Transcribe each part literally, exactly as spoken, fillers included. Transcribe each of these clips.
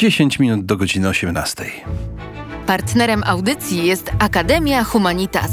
dziesięć minut do godziny osiemnastej. Partnerem audycji jest Akademia Humanitas.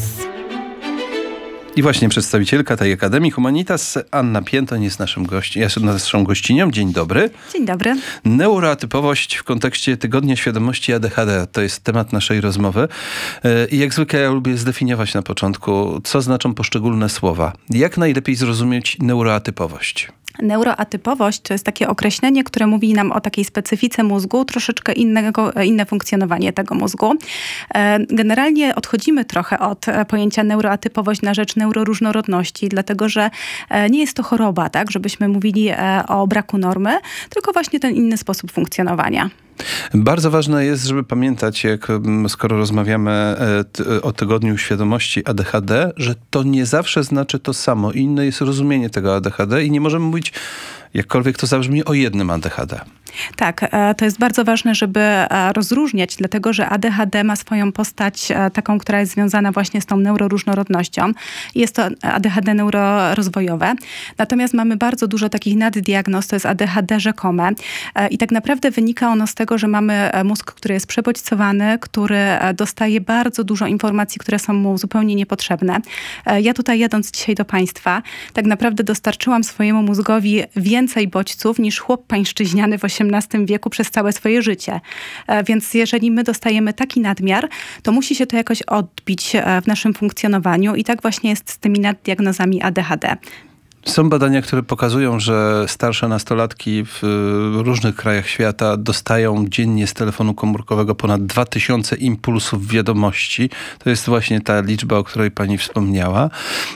I właśnie przedstawicielka tej Akademii Humanitas, Anna Piętoń, jest naszym gości, jest naszą gościnią. Dzień dobry. Dzień dobry. Neuroatypowość w kontekście Tygodnia Świadomości A D H D. To jest temat naszej rozmowy. I jak zwykle ja lubię zdefiniować na początku, co znaczą poszczególne słowa. Jak najlepiej zrozumieć neuroatypowość? Neuroatypowość to jest takie określenie, które mówi nam o takiej specyfice mózgu, troszeczkę innego, inne funkcjonowanie tego mózgu. Generalnie odchodzimy trochę od pojęcia neuroatypowość na rzecz neuroróżnorodności, dlatego że nie jest to choroba, tak, żebyśmy mówili o braku normy, tylko właśnie ten inny sposób funkcjonowania. Bardzo ważne jest, żeby pamiętać, jak skoro rozmawiamy o Tygodniu Świadomości A D H D, że to nie zawsze znaczy to samo. Inne jest rozumienie tego A D H D i nie możemy mówić, jakkolwiek to zabrzmi, o jednym A D H D. Tak, to jest bardzo ważne, żeby rozróżniać, dlatego że A D H D ma swoją postać taką, która jest związana właśnie z tą neuroróżnorodnością. Jest to A D H D neurorozwojowe. Natomiast mamy bardzo dużo takich naddiagnoz, to jest A D H D rzekome. I tak naprawdę wynika ono z tego, że mamy mózg, który jest przebodźcowany, który dostaje bardzo dużo informacji, które są mu zupełnie niepotrzebne. Ja tutaj jadąc dzisiaj do Państwa, tak naprawdę dostarczyłam swojemu mózgowi więcej bodźców niż chłop pańszczyźniany w osiemnastym wieku przez całe swoje życie. Więc jeżeli my dostajemy taki nadmiar, to musi się to jakoś odbić w naszym funkcjonowaniu i tak właśnie jest z tymi naddiagnozami A D H D. Są badania, które pokazują, że starsze nastolatki w różnych krajach świata dostają dziennie z telefonu komórkowego ponad dwa tysiące impulsów wiadomości. To jest właśnie ta liczba, o której pani wspomniała.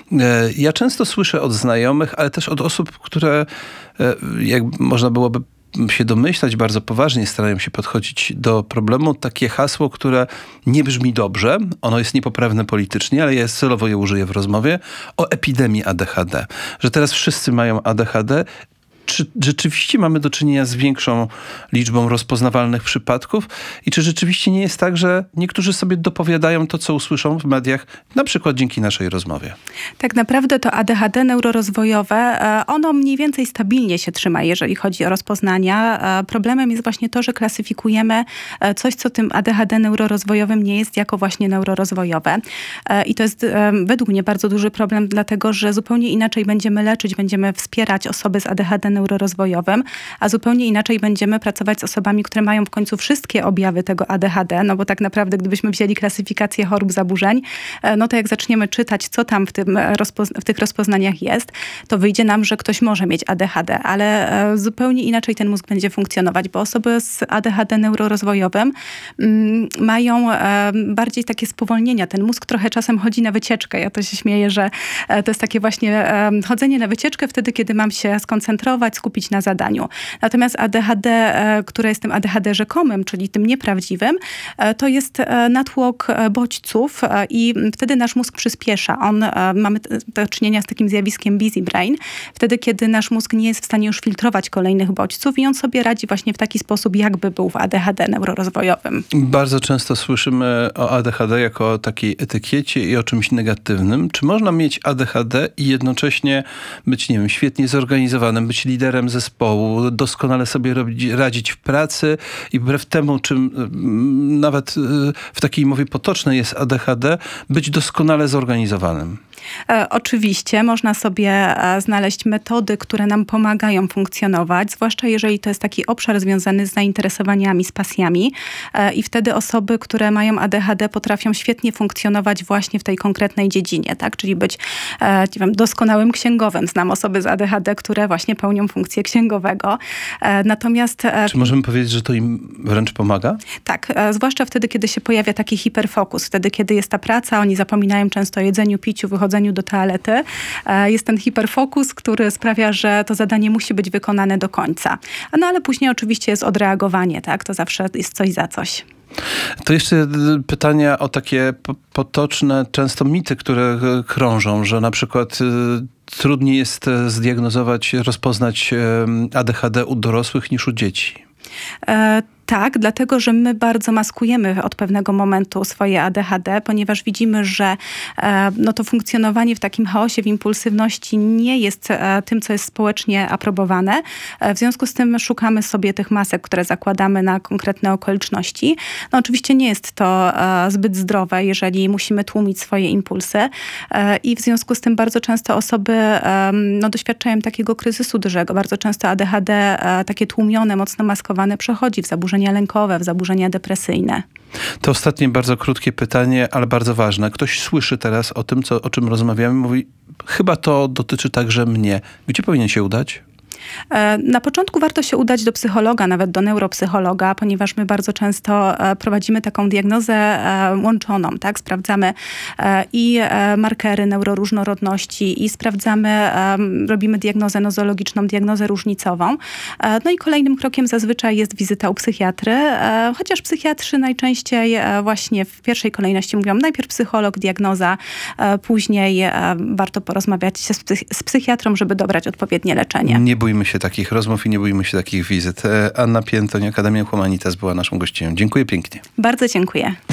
Ja często słyszę od znajomych, ale też od osób, które, jak można byłoby się domyślać, bardzo poważnie starają się podchodzić do problemu. Takie hasło, które nie brzmi dobrze, ono jest niepoprawne politycznie, ale ja celowo je użyję w rozmowie, o epidemii A D H D. Że teraz wszyscy mają A D H D. Czy rzeczywiście mamy do czynienia z większą liczbą rozpoznawalnych przypadków? I czy rzeczywiście nie jest tak, że niektórzy sobie dopowiadają to, co usłyszą w mediach, na przykład dzięki naszej rozmowie? Tak naprawdę to A D H D neurorozwojowe, ono mniej więcej stabilnie się trzyma, jeżeli chodzi o rozpoznania. Problemem jest właśnie to, że klasyfikujemy coś, co tym A D H D neurorozwojowym nie jest, jako właśnie neurorozwojowe. I to jest według mnie bardzo duży problem, dlatego że zupełnie inaczej będziemy leczyć, będziemy wspierać osoby z A D H D neurorozwojowym, a zupełnie inaczej będziemy pracować z osobami, które mają w końcu wszystkie objawy tego A D H D, no bo tak naprawdę gdybyśmy wzięli klasyfikację chorób zaburzeń, no to jak zaczniemy czytać, co tam w, tym rozpoz- w tych rozpoznaniach jest, to wyjdzie nam, że ktoś może mieć A D H D, ale zupełnie inaczej ten mózg będzie funkcjonować, bo osoby z A D H D neurorozwojowym mm, mają e, bardziej takie spowolnienia. Ten mózg trochę czasem chodzi na wycieczkę. Ja to się śmieję, że e, to jest takie właśnie e, chodzenie na wycieczkę wtedy, kiedy mam się skoncentrować, skupić na zadaniu. Natomiast A D H D, które jest tym A D H D rzekomym, czyli tym nieprawdziwym, to jest natłok bodźców i wtedy nasz mózg przyspiesza. On, mamy do czynienia z takim zjawiskiem busy brain, wtedy, kiedy nasz mózg nie jest w stanie już filtrować kolejnych bodźców i on sobie radzi właśnie w taki sposób, jakby był w A D H D neurorozwojowym. Bardzo często słyszymy o A D H D jako o takiej etykiecie i o czymś negatywnym. Czy można mieć A D H D i jednocześnie być, nie wiem, świetnie zorganizowanym, być liderem zespołu, doskonale sobie robić, radzić w pracy i wbrew temu, czym nawet w takiej mowie potocznej jest A D H D, być doskonale zorganizowanym? E, oczywiście można sobie e, znaleźć metody, które nam pomagają funkcjonować, zwłaszcza jeżeli to jest taki obszar związany z zainteresowaniami, z pasjami e, i wtedy osoby, które mają A D H D, potrafią świetnie funkcjonować właśnie w tej konkretnej dziedzinie, tak? Czyli być e, nie wiem, doskonałym księgowym. Znam osoby z A D H D, które właśnie pełnią funkcję księgowego. E, natomiast... E, Czy możemy powiedzieć, że to im wręcz pomaga? Tak, e, zwłaszcza wtedy, kiedy się pojawia taki hiperfokus, wtedy, kiedy jest ta praca, oni zapominają często o jedzeniu, piciu, wychodzeniu do toalety. Jest ten hiperfokus, który sprawia, że to zadanie musi być wykonane do końca. No ale później oczywiście jest odreagowanie, tak? To zawsze jest coś za coś. To jeszcze pytania o takie potoczne, często mity, które krążą, że na przykład trudniej jest zdiagnozować, rozpoznać A D H D u dorosłych niż u dzieci. E- Tak, dlatego, że my bardzo maskujemy od pewnego momentu swoje A D H D, ponieważ widzimy, że no, to funkcjonowanie w takim chaosie, w impulsywności nie jest tym, co jest społecznie aprobowane. W związku z tym szukamy sobie tych masek, które zakładamy na konkretne okoliczności. No oczywiście nie jest to zbyt zdrowe, jeżeli musimy tłumić swoje impulsy i w związku z tym bardzo często osoby no, doświadczają takiego kryzysu dużego. Bardzo często A D H D takie tłumione, mocno maskowane przechodzi w zaburzenia lękowe, w zaburzenia depresyjne. To ostatnie bardzo krótkie pytanie, ale bardzo ważne. Ktoś słyszy teraz o tym, co, o czym rozmawiamy, mówi, chyba to dotyczy także mnie. Gdzie powinien się udać? Na początku warto się udać do psychologa, nawet do neuropsychologa, ponieważ my bardzo często prowadzimy taką diagnozę łączoną, tak? Sprawdzamy i markery neuroróżnorodności i sprawdzamy, robimy diagnozę nozologiczną, diagnozę różnicową. No i kolejnym krokiem zazwyczaj jest wizyta u psychiatry, chociaż psychiatrzy najczęściej właśnie w pierwszej kolejności mówią najpierw psycholog, diagnoza, później warto porozmawiać się z, psych- z psychiatrą, żeby dobrać odpowiednie leczenie. Nie bójmy się takich rozmów i nie bójmy się takich wizyt. Anna Piętoń, Akademia Humanitas była naszą gościnią. Dziękuję pięknie. Bardzo dziękuję.